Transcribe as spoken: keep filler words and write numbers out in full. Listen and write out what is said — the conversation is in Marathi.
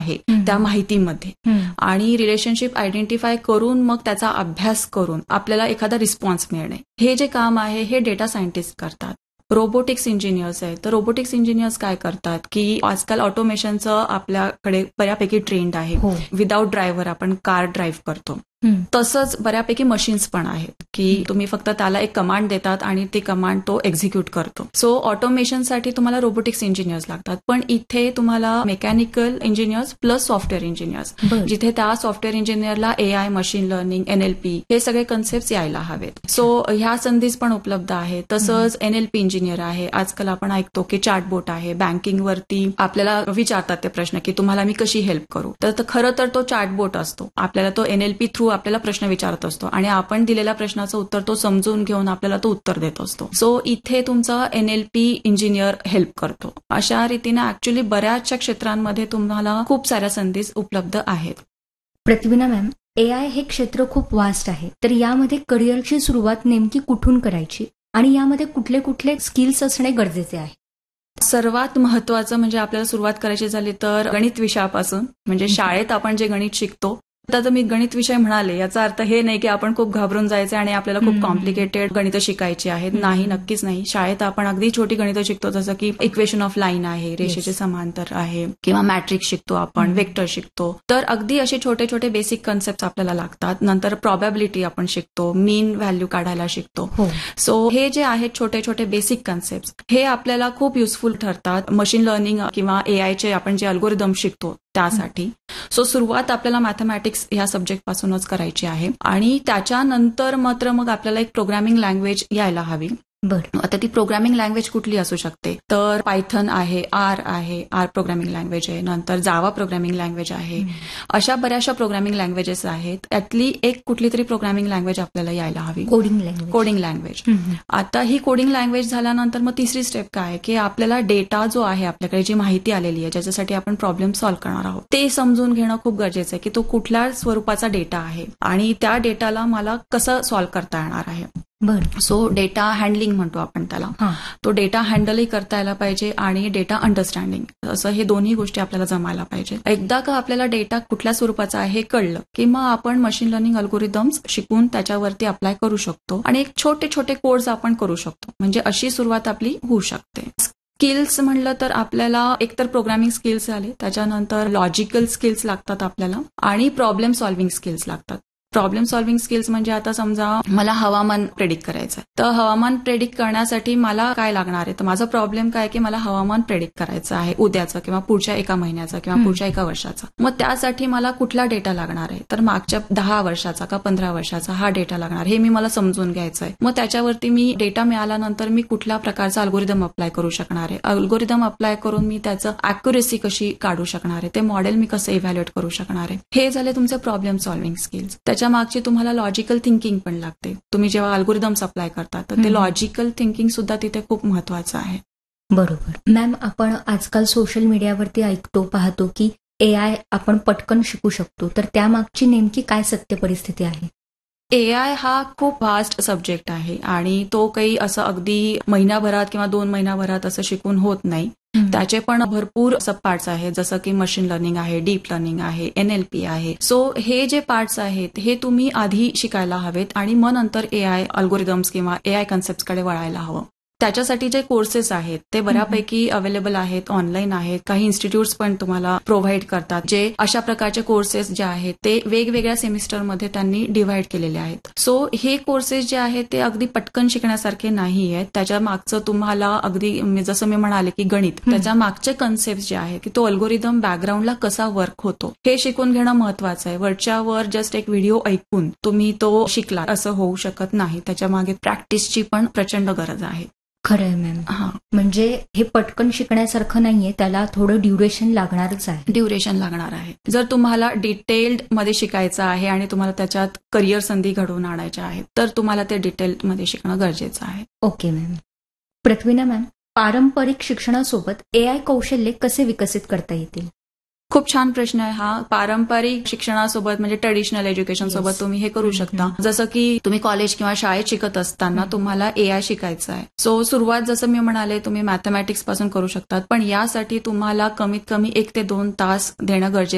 आहे त्या माहितीमध्ये आणि रिलेशनशिप आयडेंटिफाय करून मग त्याचा अभ्यास करून आपल्याला एखादा रिस्पॉन्स मिळणे, हे जे काम आहे हे डेटा सायंटिस्ट करतात. रोबोटिक्स इंजिनियर्स आहे, तर रोबोटिक्स इंजिनियर्स काय करतात की आजकाल ऑटोमेशनचं आपल्याकडे बऱ्यापैकी ट्रेंड आहे. विदाउट ड्रायव्हर आपण कार ड्राईव्ह करतो, तसंच बऱ्यापैकी मशीन्स पण आहेत की तुम्ही फक्त त्याला एक कमांड देतात आणि ती कमांड तो एक्झिक्यूट करतो. सो ऑटोमेशनसाठी तुम्हाला रोबोटिक्स इंजिनियर्स लागतात, पण इथे तुम्हाला mechanical engineers plus software engineers, जिथे त्या software इंजिनियरला AI, machine learning, NLP हे सगळे कन्सेप्ट यायला हवेत. सो ह्या संधीच पण उपलब्ध आहे. तसंच एनएलपी इंजिनियर आहे. आजकाल आपण ऐकतो की चॅटबोट आहे बँकिंगवरती, आपल्याला विचारतात ते प्रश्न की तुम्हाला मी कशी हेल्प करू, तर खरं तर तो चॅटबोट असतो. आपल्याला तो एनएलपी थ्रू आपल्याला प्रश्न विचारत असतो आणि आपण दिलेल्या प्रश्नाचं उत्तर तो समजून घेऊन आपल्याला तो उत्तर देत असतो. सो इथे तुमचा एनएलपी इंजिनियर हेल्प करतो. अशा रीतीने ऍक्च्युली बऱ्याचशा क्षेत्रांमध्ये तुम्हाला खूप साऱ्या संधी उपलब्ध आहेत. प्रतिविना मॅम, एआय हे क्षेत्र खूप वास्ट आहे, तर यामध्ये करिअरची सुरुवात नेमकी कुठून करायची आणि यामध्ये कुठले कुठले स्किल्स असणे गरजेचे आहे? सर्वात महत्वाचं म्हणजे आपल्याला सुरुवात करायची झाली तर गणित विषयापासून, म्हणजे शाळेत आपण जे गणित शिकतो. आता मी गणित विषय म्हणाले याचा अर्थ हे नाही की आपण खूप घाबरून जायचे आणि आपल्याला खूप कॉम्प्लिकेटेड गणित शिकायची आहेत. नाही, नक्कीच नाही. शाळेत आपण अगदी छोटी गणित शिकतो, जसं की इक्वेशन ऑफ लाईन आहे, रेषेचे समांतर आहे, किंवा मॅट्रिक्स शिकतो आपण, वेक्टर शिकतो. तर अगदी असे छोटे छोटे बेसिक कन्सेप्ट आपल्याला लागतात. नंतर प्रॉबॅबिलिटी आपण शिकतो, मीन व्हॅल्यू काढायला शिकतो. सो हे जे आहेत छोटे छोटे बेसिक कन्सेप्ट हे आपल्याला खूप युजफुल ठरतात मशीन लर्निंग किंवा एआयचे आपण जे अल्गोरिदम शिकतो त्यासाठी. सो सुरुवात आपल्याला मॅथमॅटिक्स ह्या सब्जेक्ट पासूनच करायची आहे आणि त्याच्यानंतर मात्र मग आपल्याला एक प्रोग्रामिंग लँग्वेज यायला हवी. बरं, आता ती प्रोग्रामिंग लँग्वेज कुठली असू शकते, तर पायथन आहे, आर आहे, आर प्रोग्रामिंग लँग्वेज आहे, नंतर जावा प्रोग्रामिंग लँग्वेज आहे. अशा बऱ्याचशा प्रोग्रामिंग लँग्वेजेस आहेत. त्यातली एक कुठली तरी प्रोग्रामिंग लँग्वेज आपल्याला यायला हवी, कोडिंग लँग्वेज. Coding language. आता ही कोडिंग लँग्वेज झाल्यानंतर मग तिसरी स्टेप काय आहे की आपल्याला डेटा जो आहे, आपल्याकडे जी माहिती आलेली आहे ज्याच्यासाठी आपण प्रॉब्लेम सॉल्व्ह करणार आहोत, ते समजून घेणं खूप गरजेचं आहे की तो कुठल्या स्वरूपाचा डेटा आहे आणि त्या डेटाला मला कसं सॉल्व्ह करता येणार आहे. बरं. सो डेटा हँडलिंग म्हणतो आपण त्याला. तो डेटा हँडलही करता यायला पाहिजे आणि डेटा अंडरस्टँडिंग, असं हे दोन्ही गोष्टी आपल्याला जमायला पाहिजे. एकदा का आपल्याला डेटा कुठल्या स्वरूपाचा आहे हे कळलं की मग आपण मशीन लर्निंग अल्गोरिदम्स शिकून त्याच्यावरती अप्लाय करू शकतो आणि एक छोटे छोटे कोर्स आपण करू शकतो. म्हणजे अशी सुरुवात आपली होऊ शकते. स्किल्स म्हणलं तर आपल्याला एकतर प्रोग्रामिंग स्किल्स आले, त्याच्यानंतर लॉजिकल स्किल्स लागतात आपल्याला आणि प्रॉब्लेम सॉल्व्हिंग स्किल्स लागतात. प्रॉब्लेम सॉल्व्हिंग स्किल्स म्हणजे आता समजा मला हवामान प्रेडिक्ट करायचं आहे, तर हवामान प्रेडिक्ट करण्यासाठी मला काय लागणार आहे, तर माझा प्रॉब्लेम काय की मला हवामान प्रेडिक्ट करायचं आहे उद्याचं किंवा पुढच्या एका महिन्याचा किंवा पुढच्या एका वर्षाचा. मग त्यासाठी मला कुठला डेटा लागणार आहे, तर मागच्या दहा वर्षाचा का पंधरा वर्षाचा हा डेटा लागणार, हे मी मला समजून घ्यायचं आहे. मग त्याच्यावरती मी डेटा मिळाल्यानंतर मी कुठल्या प्रकारचा अल्गोरिदम अप्लाय करू शकणार आहे, अल्गोरिदम अप्लाय करून मी त्याचं अॅक्युरेसी कशी काढू शकणार आहे, ते मॉडेल मी कसं इव्हॅल्युएट करू शकणार आहे. हे झाले तुमचे प्रॉब्लेम सॉल्व्हिंग स्किल्स. त्याच्या मागची तुम्हाला लॉजिकल थिंकिंग पण लागते. तुम्ही जेव्हा अल्गोरिदम्स अप्लाय करता तर ते लॉजिकल थिंकिंग सुद्धा तिथे खूप महत्वाचं आहे. बरोबर. मॅम, आपण आजकाल सोशल मीडियावरती ऐकतो, पाहतो की एआय आपण पटकन शिकू शकतो, तर त्यामागची नेमकी काय सत्य परिस्थिती आहे? एआय हा खूप व्हास्ट सब्जेक्ट आहे आणि तो काही असं अगदी महिन्याभरात किंवा दोन महिन्याभरात असं शिकून होत नाही. त्याचे पण भरपूर सब पार्ट्स आहेत, जसं की मशीन लर्निंग आहे, डीप लर्निंग आहे, एनएलपी आहे. सो हे जे पार्ट्स आहेत हे तुम्ही आधी शिकायला हवेत आणि मग नंतर एआय अल्गोरिदम्स किंवा एआय कन्सेप्टकडे वळायला हवं. त्याच्यासाठी जे कोर्सेस आहेत ते बऱ्यापैकी अवेलेबल आहेत, ऑनलाईन आहेत. काही इन्स्टिट्यूट्स पण तुम्हाला प्रोव्हाइड करतात जे अशा प्रकारचे कोर्सेस जे आहेत ते वेगवेगळ्या सेमिस्टरमध्ये त्यांनी डिव्हाइड केलेले आहेत. सो हे कोर्सेस जे आहेत ते अगदी पटकन शिकण्यासारखे नाही आहेत. त्याच्या मागचं तुम्हाला अगदी जसं मी म्हणाले की गणित, त्याच्या मागचे कन्सेप्ट जे आहेत की तो अल्गोरिदम बॅकग्राऊंडला कसा वर्क होतो हे शिकून घेणं महत्वाचं आहे. वरच्या वर जस्ट एक व्हिडिओ ऐकून तुम्ही तो शिकला असं होऊ शकत नाही. त्याच्या मागे प्रॅक्टिसची पण प्रचंड गरज आहे. खरंय मॅम. हा, म्हणजे हे पटकन शिकण्यासारखं नाहीये, त्याला थोडं ड्युरेशन लागणारच आहे. ड्युरेशन लागणार आहे. जर तुम्हाला डिटेल्ड मध्ये शिकायचं आहे आणि तुम्हाला त्याच्यात करिअर संधी घडवून आणायच्या आहेत तर तुम्हाला ते डिटेल्ड मध्ये शिकणं गरजेचं आहे. Okay ma'am. प्रतिविना मॅम, पारंपरिक शिक्षणासोबत एआय कौशल्ये कसे विकसित करता येतील? खूप छान प्रश्न आहे हा. पारंपरिक शिक्षणासोबत म्हणजे ट्रेडिशनल एज्युकेशन सोबत तुम्ही हे करू शकता. जसं की तुम्ही कॉलेज किंवा शाळेत शिकत असताना तुम्हाला एआय शिकायचं आहे. सो सुरुवात जसं मी म्हणाले तुम्ही मॅथमॅटिक्स पासून करू शकतात, पण यासाठी तुम्हाला कमीत कमी एक ते दोन तास देणं गरजेचं